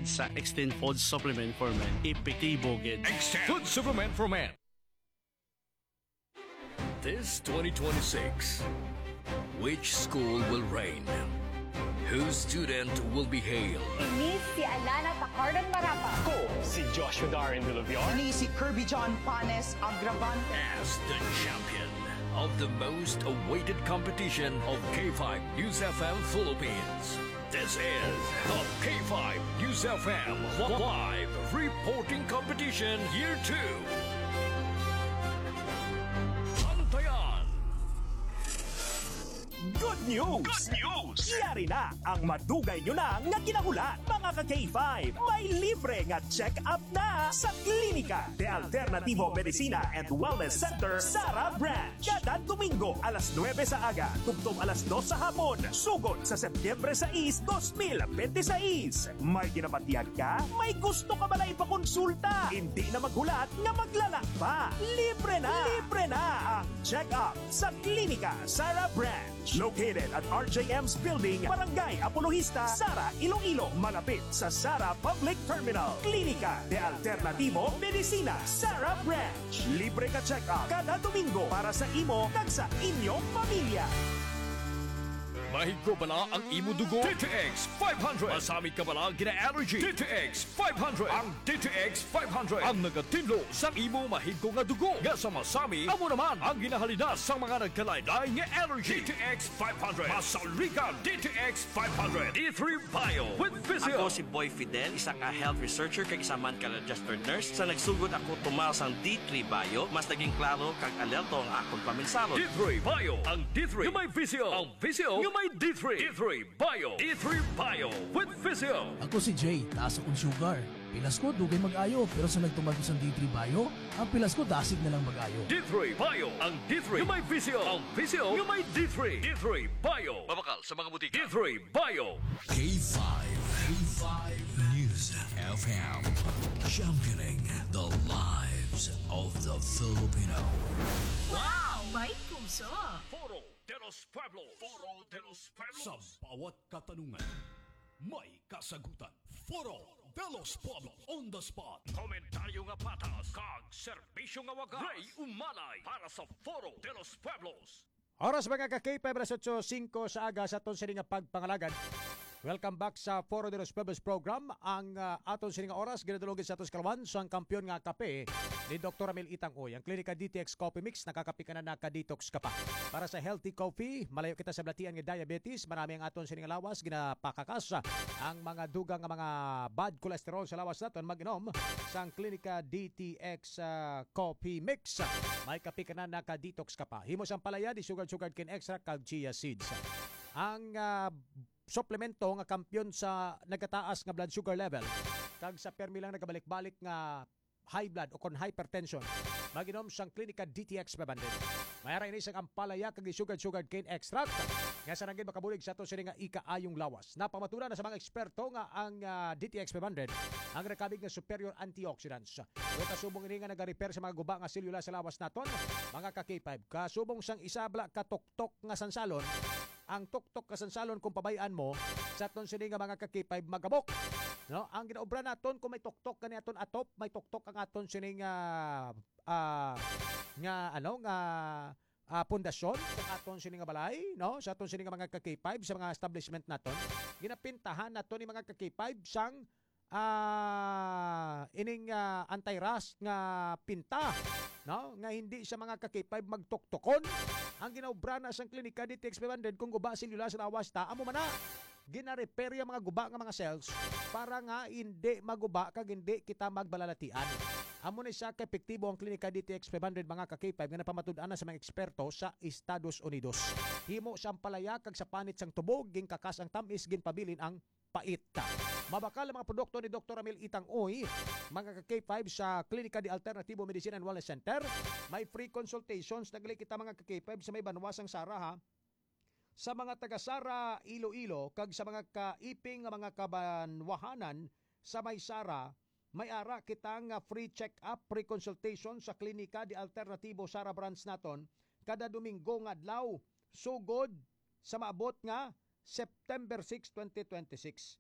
sa Extend Food Supplement for Men. Epektibo gid. Extend Food Supplement for Men. This 2026, which school will reign? Whose student will be hailed? Ini si Alana Tacardan Marapa. Ko si Joshua Darin Villaviar. Ini si Kirby John Panes Agravan. As the champion of the most awaited competition of K5 News FM Philippines. This is the K5 News FM Live Reporting Competition Year 2. Good news! Good news! Yari na ang madugay nyo na nga kinahulan. Mga ka-K5, may libre nga check-up na sa Klinika de Alternativo Medicina and Wellness Center, Sara Branch. Kada Domingo, alas 9 sa aga, tugtong alas 2 sa hapon. Sugod sa Setyembre 6, 2026. May ginapatiyag ka? May gusto ka ba na ipakonsulta? Hindi na maghulat nga maglalak pa. Libre na! Libre na ang check-up sa Klinika Sara Branch. Located at RJM's Building, Barangay Apologista, Sara, Iloilo, malapit sa Sara Public Terminal. Klinika de Alternativo Medicina, Sara Branch. Libre ka check-up kada Domingo para sa imo kag sa inyong pamilya. Mahigko bala ang imo dugo? DTX 500. Masamit ka bala gina-allergy? DTX 500. Ang DTX 500 ang nagatinlo sa imo mahigko nga dugo. Nga sa masami, amo naman ang ginahalina sa mga nagkalaylay nga allergy. DTX 500. Masalika DTX 500. D3 Bio with Physio. Ako si Boy Fidel, isang health researcher kag isa man ka registered nurse. Sa nagsugod ako tumaw sang D3 Bio, mas naging klaro kag alerto ang akong paminsalo. D3 Bio. Ang D3 yung may Physio. Ang Physio yung may D3. D3 Bio. D3 Bio with Physio. Ako si Jay, taas akong sugar. Pilas ko, dugay mag-ayo. Pero sa nagtumag ko sa D3 Bio, ang pilas ko, dasig na lang mag-ayo. D3 Bio. Ang D3 yung may Physio. Ang Physio yung may D3. D3 Bio. Mabakal sa mga butika. D3 Bio. K5. K5 News FM. Championing the lives of the Filipino. Wow! May puso! Foro de los Pueblos. Foro de los Pueblos. Sa bawat katanungan, may kasagutan. Foro de los Pueblos on the spot. Komentaryo nga patas, kag serbisyo nga wagas. Ray Umalay para sa Foro de los Pueblos. Oras mga ka-K5 alas 8:05 sa aga sa aton sining pagpangalagan. Welcome back sa Foro de los Pueblos program. Ang aton sining oras ginadulogin sa aton kalawan sa kampiyon nga kape ni Dr. Amel Itang-Oy. Ang klinika DTX Coffee Mix, nakakapi ka na naka-detox ka pa. Para sa healthy coffee, malayo kita sa blatian ng diabetes, marami ang aton sining lawas, ginapakakas ang mga dugang nga mga bad cholesterol sa lawas naton, mag-inom sa klinika DTX Coffee Mix. May kapi ka na naka-detox ka pa. Himos ang palaya, di sugar-sugar cane extract, kag chia seeds. Ang suplemento nga kampiyon sa nagataas nga blood sugar level, kag sa permi lang nagabalik-balik nga high blood o kon hypertension, mag-inom sang klinika DTX 500. Mayara ini sang ampalaya kag sugar cane extract nga sa naging makabulig sa ato sini nga ikaayong lawas. Napamatunan na sa mga eksperto nga ang DTX 500 ang rekabig nga superior antioxidants. O kasubong ini nga nag-repair sa mga guba nga selula sa lawas naton, mga ka-K5. Kasubong sang isabla katuktok nga sansalon, ang tuktok kasansalon kung pabayaan mo sa aton sini nga mga ka-K5 magabok. No, ang ginaobra naton kung may tuktok kani aton atop, may tuktok ang aton sini nga pundasyon sa aton sini nga balay, no? Sa aton sini nga mga ka-K5 sa mga establishment naton, ginapintahan naton ni mga ka-K5 sang ining anti-rust nga pinta, no? Nga hindi sa mga ka-K5 magtuktokon. Ang ginaobra na sang klinika DTX 500 kung guba selula sa lawas ta, amo man na gina-repair yung mga guba nga mga cells para nga hindi maguba kag hindi kita magbalalatian. Amo ni sa ka-epektibo ang klinika DTX 500 mga ka-K5 nga napamatud-an na sa mga eksperto sa Estados Unidos. Himo siyang palaya kag sa panit sang tubog, ging kakas ang tamis, gin pabilin ang pait. Mabakal ang mga produkto ni Dr. Amel Itang-Oy, mga ka-K5 sa Klinika de Alternativo Medicine and Wellness Center. May free consultations nagali kita mga ka-K5 sa may banwasang Sara ha. Sa mga taga-Sara, Iloilo, kag sa mga kaiping nga mga kabanwahanan sa may Sara, may ara kitang free check-up, free consultation sa Klinika de Alternativo Sara Branch naton kada Domingo nga adlaw sugod sa maabot nga September 6, 2026.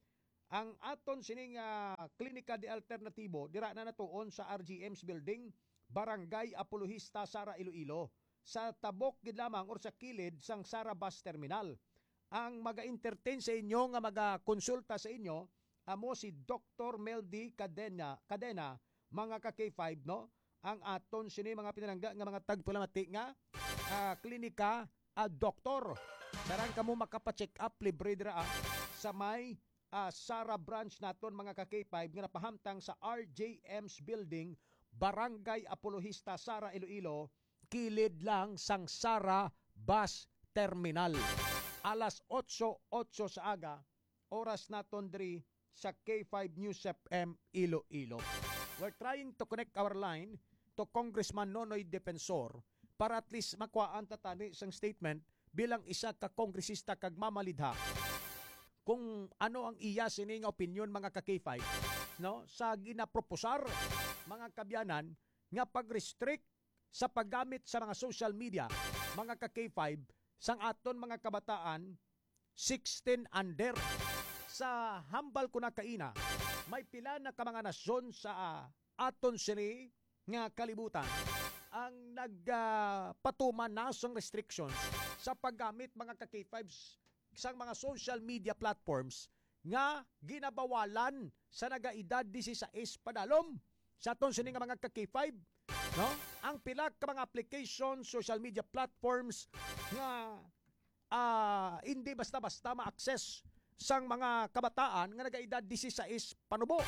ang aton sining Klinika de Alternatibo dira na natuon sa RGM's building, Barangay Apologista, Sara, Iloilo. Sa tabok gid lamang or sa kilid sang Sara Bus Terminal. Ang maga-entertain sa inyo nga maga-konsulta sa inyo amo si Dr. Meldy Cadena, mga ka K5 no. Ang aton sini mga pinalangga nga mga tagpulamati nga klinika doktor. Darang kamo makapa-check up libre dira sa may Sara branch naton mga ka K5 nga napahamtang sa RJM's building, Barangay Apologista, Sara, Iloilo, kilid lang sang Sara Bus Terminal. Alas 8:08 sa aga, oras naton diri sa K5 News FM Iloilo. We're trying to connect our line to Congressman Nonoy Defensor para at least makuhaan tatani sang statement bilang isa ka kongresista kag mamalidha kung ano ang iya sining opinion mga ka K5 no sa ginaproposar mga kabyanan nga pag-restrict sa paggamit sa mga social media, mga ka K5, sang aton mga kabataan 16 under. Sa hambal ko na kaina, may pila na ka mga nasyon sa aton sini nga kalibutan ang nagpatuman na sang restrictions sa paggamit mga ka K5 sang mga social media platforms nga ginabawalan sa nagaedad 16 padalom. Sa aton sini nga mga ka K5, no? Ang pila ka mga application, social media platforms nga hindi basta-basta ma-access sang mga kabataan nga nagaedad 16 panubo.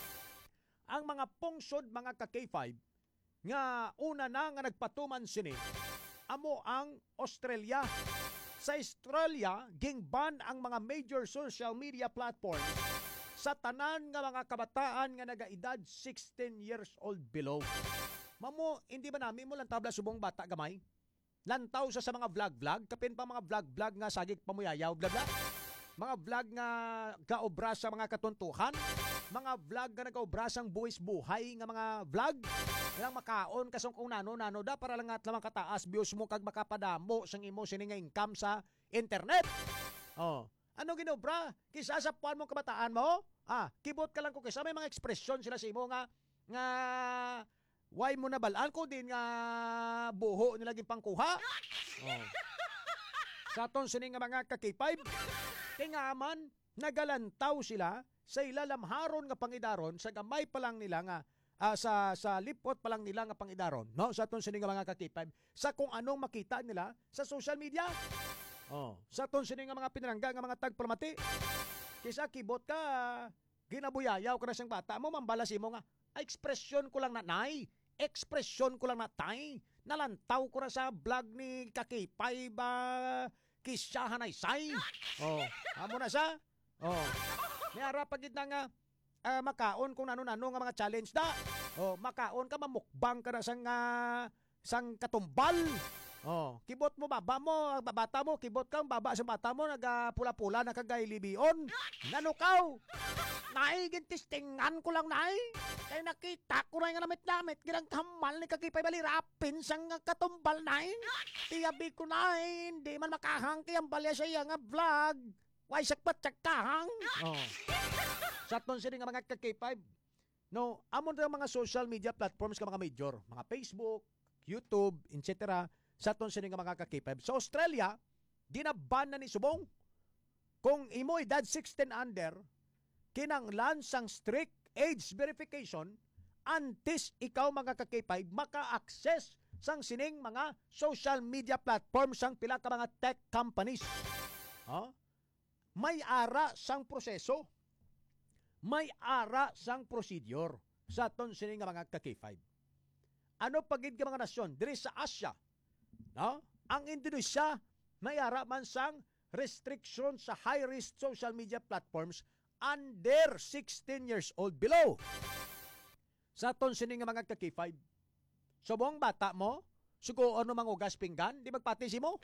Ang mga pungsod mga ka K5 nga una na nga nagpatuman sini amo ang Australia. Sa Australia, gingban ang mga major social media platforms sa tanan nga mga kabataan nga nagaedad 16 years old below. Mamo, hindi ba namin mo lang tabla subong bata gamay? Lantaw sa mga vlog-vlog, kapin pa mga vlog-vlog nga sagik pamuyayaw, bla bla. Mga vlog nga gaobra sa mga katuntuhan, mga vlog nga nagaobra sang buwis buhay nga mga vlog. Lang makaon kasong kung nano da para lang at lamang kataas views mo kag makapadamo sang imo sini nga income sa internet. Oh, ano ginobra? Kisa sa puan mong kabataan mo? Kibot ka lang ko kisa may mga ekspresyon sila sa imo nga why mo na balaan ko din nga buho nila ging pangkuha. Oh. Sa aton sini nga mga ka-K5, tingaman nagalantaw sila sa ilalamharon nga pangidaron sa gamay pa lang nila nga sa lipot pa lang nila nga pangidaron, no? Sa aton sini nga mga ka-K5, sa kung anong makita nila sa social media. Oh, sa aton sini nga mga pinarangga nga mga tagpramati. Kisa kibot ka, ginabuyayaw ka na siyang bata mo, mambalas mo nga, ekspresyon ko lang na nay, ekspresyon ko lang na tay, nalantaw ko na sa vlog ni K5 kisyahan ay say. Oh, amo na siya. Oh, may arapagid na nga makaon kung nano-nano nga mga challenge da. Oh, makaon ka mamukbang ka na sang katumbal. Oh, kibot mo baba mo, bata mo, kibot ka baba sa bata mo nagapula-pula na kagailibion. Nanukaw. Nay, gintistingan ko lang nay. Kaya nakita ko na nga lamit-lamit ginang kamal ni K5 balirapin sang katumbal nay. Tiyabi ko nay, hindi man makahang kayang balya siya nga vlog. Why sakpat kahang. Oh. Sa aton sini nga mga K5, no, amon ra mga social media platforms ka mga major, mga Facebook, YouTube, etc. Sa aton sini nga mga K5. Sa Australia, ginaban na ni subong kung imo edad 16 under, kinanglan sang strict age verification antes ikaw mga K5 maka-access sang sining mga social media platforms sang pila ka mga tech companies. May ara sang proseso. May ara sang procedure sa aton sini nga mga K5. Ano pagid ka mga nasyon diri sa Asia? No? Ang Indonesia may ara man sang restriction sa high-risk social media platforms under 16 years old below. Sa aton sini nga mga K5, subong bata mo, sugo ano mangugas pinggan, di magpati si mo.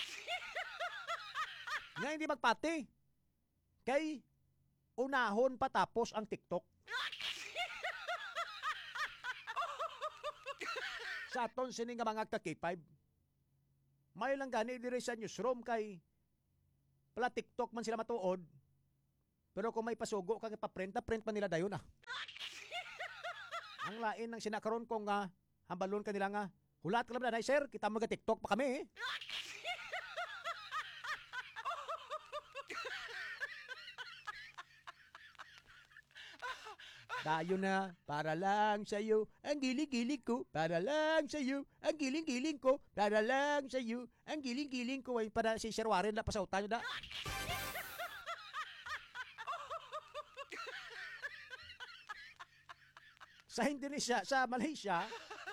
Nga hindi magpati. Kay unahon patapos ang TikTok. Sa aton sini nga mga K5, may lang gani diri sa newsroom kay pala TikTok man sila matuod. Pero kung may pasugo kang ipaprint, print pa nila dayon Ang lain ng sinakaron kong hambalon kanila nga, hulat ka lang na, sir, kita mo ka TikTok pa kami Dayo na, para lang sa'yo, ang giling-giling ko, para lang sa'yo, ang giling-giling ko, para lang sa'yo, ang giling-giling ko, ay para si Sir Warren na pasautan nyo na. Sa Indonesia, sa Malaysia,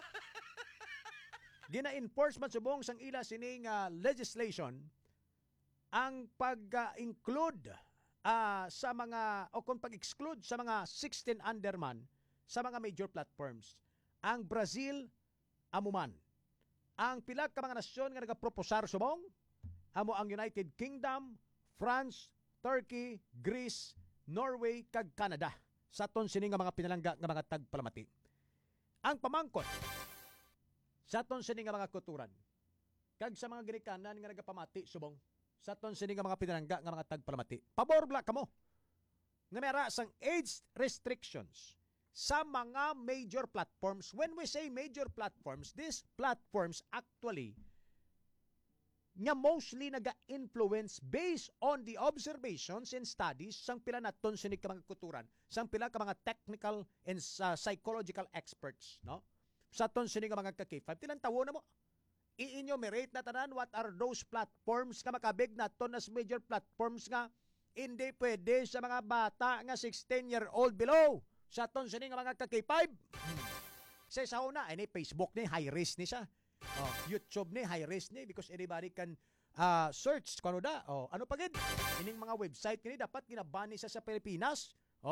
gina-enforce man subong sang ila sining legislation ang pag-include sa mga o kung pag-exclude sa mga 16 under man sa mga major platforms. Ang Brazil amuman. Ang pila ka mga nasyon nga nagaproposar subong amo ang United Kingdom, France, Turkey, Greece, Norway kag Canada. Sa ton sini nga mga pinalangga nga mga tagpalamati. Ang pamangkot sa ton sini nga mga kulturan kag sa mga Grekanan nga nagapamati subong sa ton sini nga mga pinalangga nga mga tagpalamati. Pabor bla kamo nga mera sang age restrictions sa mga major platforms. When we say major platforms, these platforms actually nga mostly naga-influence based on the observations and studies sang pila naton sinig ka mga kulturan, sang pila ka mga technical and psychological experts, no? Sa ton sinig ka mga ka-K5, tilang tawo na mo. I-enumerate na tanan what are those platforms nga makabig naton as major platforms nga hindi pwede sa mga bata nga 16-year-old below. Sa ton sinig ka mga ka-K5. Sa una, ini Facebook ni high risk ni siya. YouTube ni high risk ni because everybody can search kung ano pa gid ining mga website kini dapat ginabani sa Pilipinas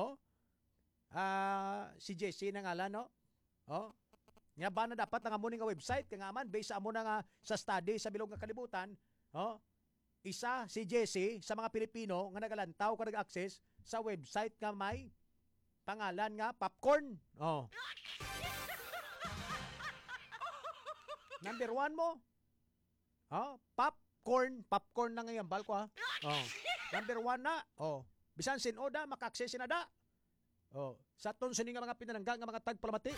si Jesse na ngalan nga ba na dapat nga mo nga website kaya nga man based sa amo na nga sa study sa bilog nga kalibutan isa si Jesse sa mga Pilipino nga nagalantaw ka nag-access sa website nga may pangalan nga Popcorn Number 1 mo. Popcorn na ngayon bal ko Number 1 na. Bisan sinoda maka-access na da. Sa ton sini nga mga pinalangga nga mga tagpalamati.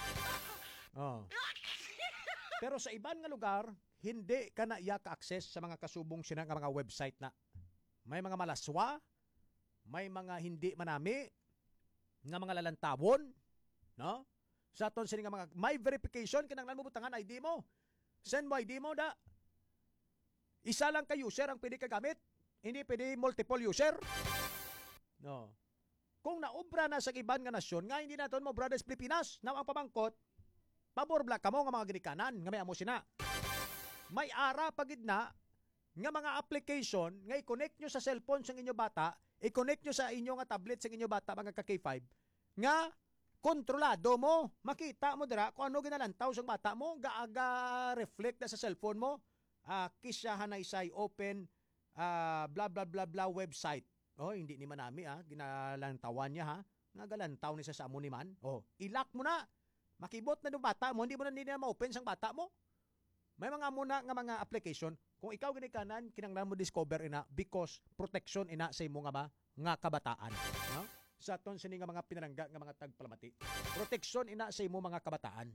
Pero sa iban nga lugar, hindi ka na iya ka-access sa mga kasubong sina nga mga website na. May mga malaswa, may mga hindi manami nga mga lalantawon, no? Sa ton sini nga mga may verification kinahanglan mo butangan ID mo. Send mo ID mo da. Isa lang ka user ang pwede kagamit. Hindi pwede multiple user. No. Kung naubra na sa iban nga nasyon, nga hindi naton mo brothers Pilipinas, na ang pamangkot, pabor bla kamo nga mga ginikanan, nga may amo sina. May ara pagid na nga mga application nga i-connect nyo sa cellphone sa inyo bata, i-connect nyo sa inyo nga tablet sa inyo bata mga ka-K5, nga kontrolado mo, makita mo dira kung ano ginalantaw sang bata mo, gaaga reflect na sa cellphone mo, kisya hanaysay open blah blah blah blah website. Hindi ni manami ginalantawan niya nagalantaw ni sa amo ni man. Ilak mo na. Makibot na do bata mo, hindi mo na ma-open sang bata mo. May mga muna nga mga application, kung ikaw ginikanan, kinanglan mo discover ina because protection ina sa imo nga kabataan. No? Sa ton sini nga mga pinalangga nga mga tagpalamati. Proteksyon ina sa imo mga kabataan.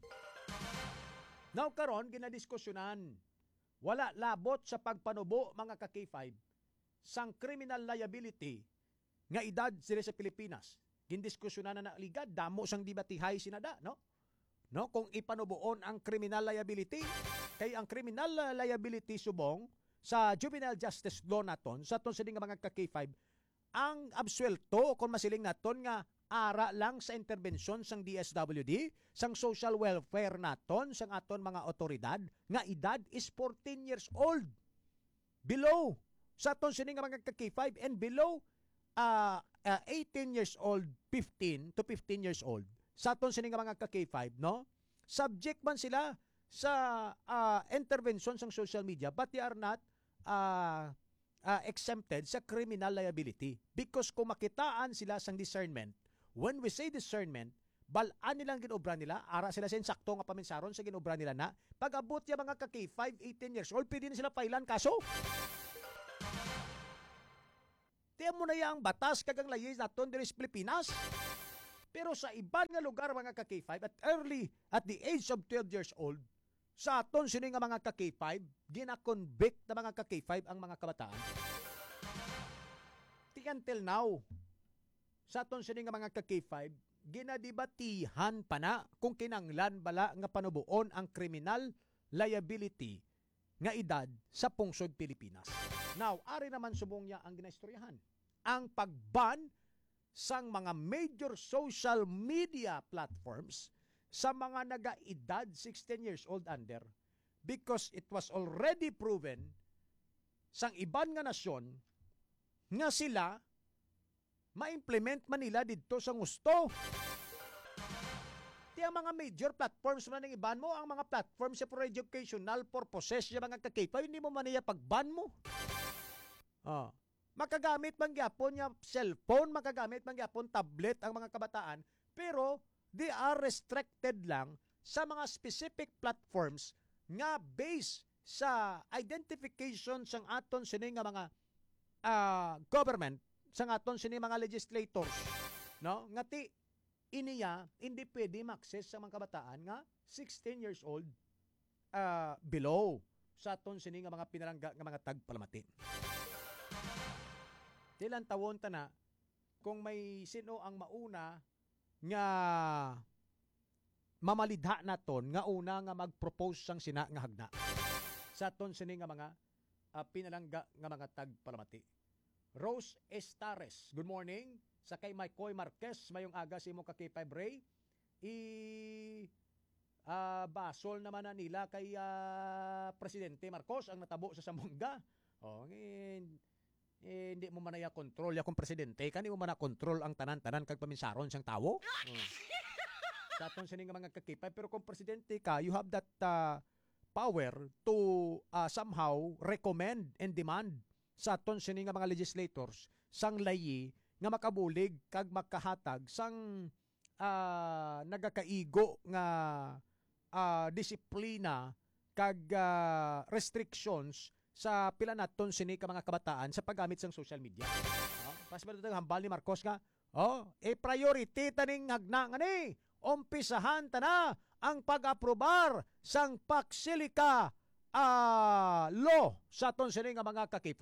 Now karon ginadiskusyonan. Wala labot sa pagpanubo mga ka-K5 sang criminal liability nga edad sila sa Pilipinas. Gindiskusyonan na ligad damo sang debatihay sinada, no? No, kung ipanubuon ang criminal liability, kay ang criminal liability subong sa juvenile justice law naton sa ton sini nga mga ka-K5 ang absuelto kung masiling naton nga ara lang sa intervensyon sang DSWD, sang social welfare naton, sang aton mga otoridad, nga edad is 14 years old. Below, sa aton sini nga mga ka-K5 and below 18 years old, 15 to 15 years old. Sa aton sini nga mga ka-K5, no? Subject man sila sa intervention sang social media, but they are not exempted sa criminal liability because kung makitaan sila sang discernment, when we say discernment, balaan nilang ginobra nila, ara sila sa insakto nga paminsaron sa ginobra nila na pag-abot ya mga ka-K5, 18 years old, pwede na sila pailan kaso. Di mo na yang batas kagang layi naton diri sa Pilipinas. Pero sa iban nga lugar mga ka-K5 at the age of 12 years old, sa aton sini nga mga ka-K5, gina-convict na mga ka-K5 ang mga kabataan. Until now, sa aton sini nga mga ka-K5, ginadibatihan pa na kung kinanglan bala nga panubuon ang criminal liability nga edad sa pungsod Pilipinas. Now, ari naman subong niya ang ginaistoryahan. Ang pagban sang mga major social media platforms sa mga naga-edad 16 years old under because it was already proven sang iban nga nasyon nga sila ma-implement man nila dito sa gusto. Ang mga major platforms man ng iban mo, ang mga platforms for educational purposes, yung mga kakipay, hindi mo man niya pagban mo. Makagamit man gyapon yung cellphone, makagamit man gyapon tablet ang mga kabataan, pero they are restricted lang sa mga specific platforms nga based sa identification sang aton sini nga mga government, sang aton sini mga legislators, no? Ngati iniya hindi pwede ma-access sa mga kabataan nga 16 years old below sa aton sini nga mga pinalangga nga mga tagpalamati. Tilang tawon ta na kung may sino ang mauna nga mamalidha naton nga una nga mag-propose sang sina nga hagna sa aton sini nga mga pinalangga nga mga tagpalamati. Rose Estares, good morning. Sa kay Mykoy Marquez, mayong aga si imong ka-K5 Ray. Basol naman na nila kay Presidente Marcos ang natabo sa Samongga. Hindi mo man na kontrol ya kung presidente, kani mo man na kontrol ang tanan-tanan kag paminsaron sang tawo. Sa aton sini nga mga ka-K5, pero kung presidente ka, you have that power to somehow recommend and demand sa aton sini nga mga legislators sang layi nga makabulig kag makahatag sang nagakaigo nga disiplina kag restrictions sa pila naton sini ka mga kabataan sa paggamit sang social media. Pas ba ito hambal ni Marcos nga, priority taning hagna nga ni, umpisahan ta na ang pag-aprobar sang Paksilika law sa aton sini nga mga ka-K5.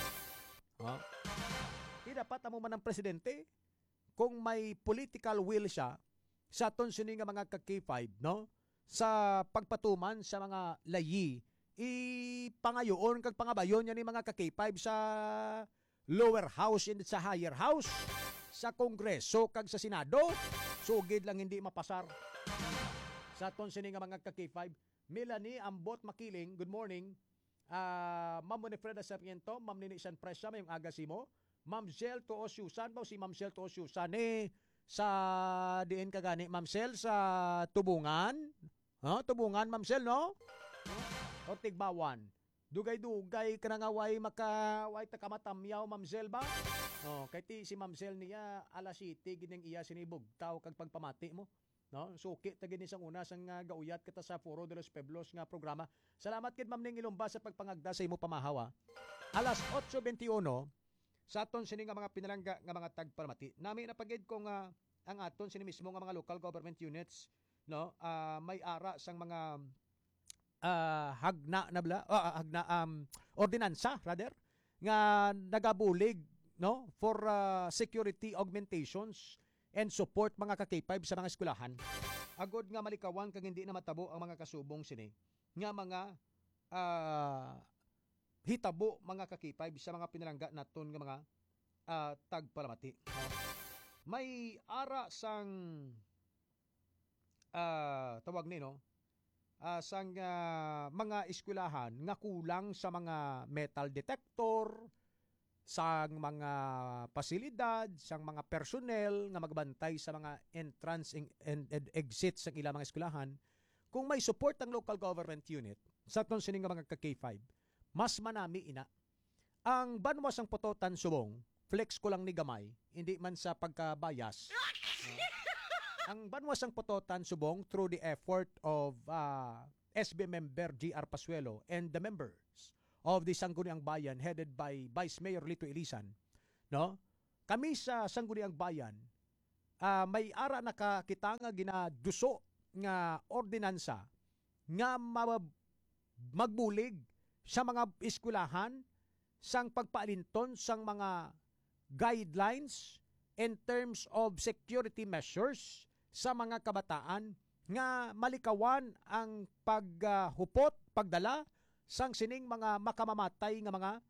Di dapat amo man ang presidente kung may political will siya sa aton sini nga mga ka-K5, no? Sa pagpatuman sa mga layi, ipangayoon kag pangabayon yan ni mga ka-K5 sa lower house and sa higher house, sa Kongreso kag sa Senado, sugid lang hindi mapasar. Sa aton sini nga mga ka-K5, Melanie Ambot Makiling, good morning. Ma'am Winifreda Sarmiento, Ma'am Nini San Presa, mayong aga simo. Ma'am Zell Tuos Yusan, si Ma'am Zell Tuos Yusan sa diin kagani Ma'am Zell sa Tubungan. Tubungan Ma'am Zell, no? O Tigbawan. Dugay-dugay ka nga way takamatamyaw Ma'am Zell ba? Kay ti si Ma'am Zell niya alas 7 gining iya sinibog tao kag pagpamati mo. No, suki ta gini sang una sang gauyat kita sa Foro de los Pueblos nga programa. Salamat kid Ma'am Ning Ilumba sa pagpangagda sa imo pamahawa. Alas 8:21 sa aton sini nga mga pinalangga nga mga tagpalamati. Nami napagid ko nga ang aton sini mismo nga mga local government units, no, may ara sang mga ordinansa rather nga nagabulig, no, for security augmentations and support mga ka-K5 sa mga eskwelahan. Agod nga malikawan kag hindi na matabo ang mga kasubong sini nga mga hitabo mga ka-K5 sa mga pinalangga naton nga mga tagpalamati. May ara sang tawag ni, no, sang mga eskwelahan nga kulang sa mga metal detector, sang mga pasilidad, sang mga personnel nga magbantay sa mga entrance and exit sa ilang mga eskwelahan. Kung may support ang local government unit sa aton sini nga mga ka-K5, mas manami ina. Ang banwas ang Pototan Subong, flex ko lang ni gamay, hindi man sa pagkabayas. Ang banwas ang Pototan Subong through the effort of SB member GR Pasuelo and the members of the Sangguniang Bayan headed by Vice Mayor Lito Ilisan, no? Kami sa Sangguniang Bayan may ara na kita nga ginaduso nga ordinansa nga magbulig sa mga eskwelahan sang pagpaalinton sang mga guidelines in terms of security measures sa mga kabataan nga malikawan ang paghupot, pagdala sang sining mga makamamatay nga mga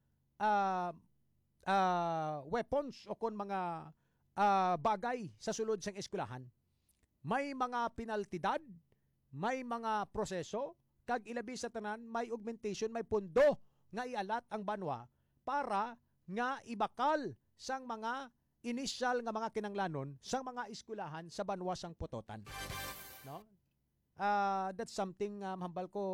weapons o kon mga bagay sa sulod sang eskwelahan. May mga penaltidad, may mga proseso, kag ilabi sa tanan may augmentation, may pundo nga ialat ang banwa para nga ibakal sang mga initial nga mga kinanglanon sang mga eskwelahan sa banwa sang Pototan. No? That's something mahambal ko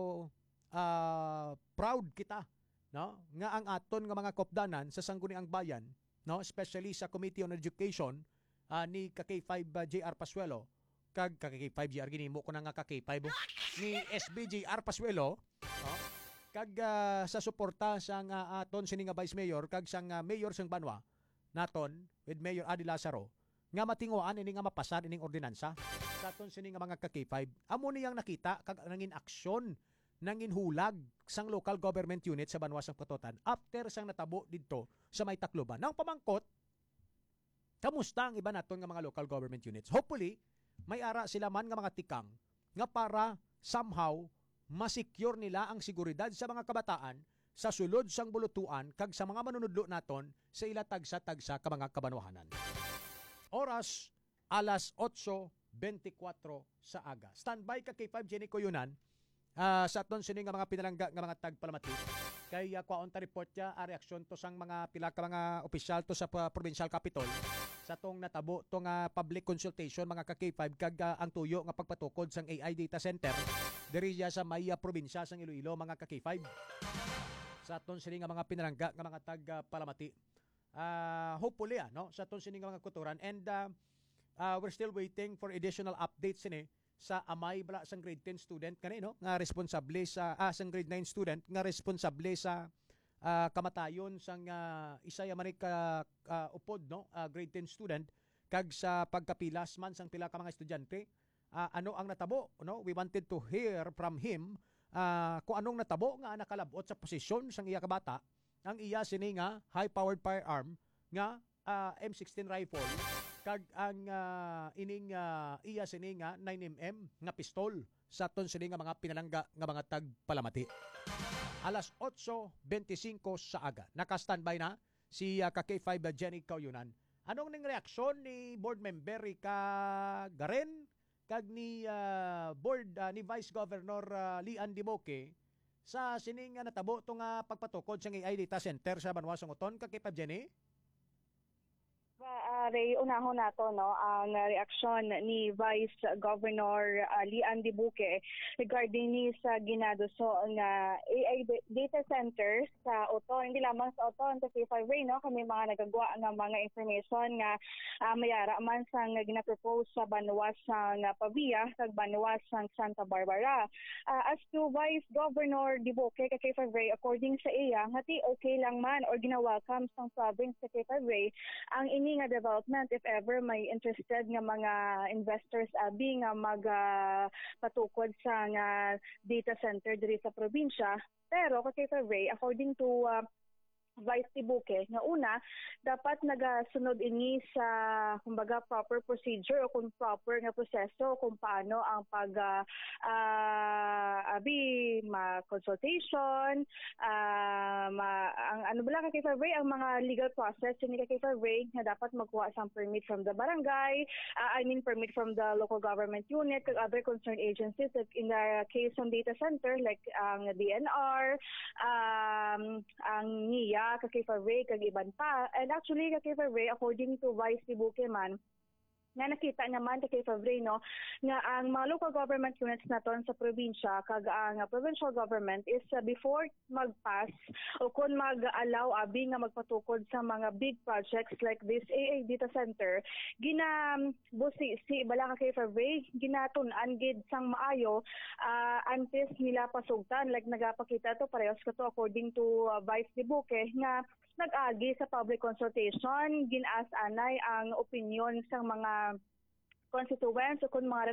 proud kita, no? Nga ang aton nga mga kopdanan sa Sangguniang Bayan, no, especially sa Committee on Education ni K5 JR Pasuelo, kag K5 JR ginimo ko na nga K5 ni SBJR Pasuelo, no? Kag sa suporta sang aton sini nga Vice Mayor kag sang Mayor sang Banwa naton with Mayor Adi Lazaro nga matinguan ini nga mapasan ining ordinansa sa aton sini nga mga K5. Amo niyang nakita kag nangin aksyon, nangin hulag sang local government unit sa Banwa sang Pototan after sang natabo didto sa may Tacloban. Nang pamangkot, kamusta ang iba naton nga mga local government units? Hopefully, may ara sila man nga mga tikang nga para somehow masecure nila ang seguridad sa mga kabataan sa sulod sang bulutuan kag sa mga manunudlo naton sa ila tagsa-tagsa ka mga kabanwahanan. Oras, alas 8:24 sa aga. Standby ka K5 Jenny Koyunan sa aton sini nga mga pinalangga nga mga tagpalamati. Kay kwaon ta report ya a reaksyon to sang mga pila ka mga opisyal to sa provincial capital sa tong natabo tong public consultation mga ka-K5 kag ang tuyo nga pagpatukod sang AI data center diri sa may probinsya sang Iloilo mga ka-K5. Sa aton sini nga mga pinalangga nga mga tagpalamati. Hopefully no sa aton sini nga mga kuturan, and we're still waiting for additional updates sini sa amay bala sang grade 10 student kanino nga responsable sa sang grade 9 student nga responsable sa kamatayon sang isay man ka upod no grade 10 student kag sa pagkapilas man sang pila ka mga estudyante. Ano ang natabo no? We wanted to hear from him kung anong natabo nga nakalabot sa posisyon sang iya ka bata ang iya sini nga high powered firearm nga M16 rifle kag ang ining iya sini nga 9mm nga pistol sa aton sini nga mga pinalangga nga mga tagpalamati. Alas 8:25 sa aga. Naka-standby na si K5 Jenny Koyunan. Anong ning reaksyon ni board member Rika Garen kag ni board ni Vice Governor Lian Dimoke sa sining natabo tong pagpatukod sa AI data center sa Banwa Songoton K5 Jenny? Ray, unahon nato no ang reaksyon ni Vice Governor Lian Dibuque regarding ni sa ginaduso nga AI data center sa Oton. Hindi lamang sa Oton, sa K5 Ray, no, kami mga nagagawa ng mga information nga mayara man sang ginapropose sa Banwa sang Pavia kag Banwa sang Santa Barbara. As to Vice Governor Dibuque kay K5 Ray, according sa iya, ngati okay lang man or ginawelcome sang province sa K5 Ray ang ini nga development if ever may interested nga mga investors abi nga magpatukod sa nga data center diri sa probinsya. Pero kay Ray, according to Vice Dibuque, nga una, dapat nagasunod ini sa kumbaga proper procedure o kung proper nga proseso kung paano ang consultation, ang ano bala kay Ray, ang mga legal process ni kay Ray nga dapat magkuha sang permit from the barangay, permit from the local government unit kag other concerned agencies like in the case ng data center like ang DNR, ang NIA, kay Ray kag iban pa. And actually kay Ray, according to Vice Dibuque man, nga nakita naman kay Ray no nga ang mga local government units naton sa probinsya kag ang provincial government is before mag-pass o kung mag-allow abi nga magpatukod sa mga big projects like this AA data center, si bala kay Ray, ginatun-an gid sang maayo antes nila pasugtan, like nagapakita to parehas ka to according to Vice Dibuque nga nag-agi sa public consultation, ginaas anay ang opinion sa mga constituents o kung mga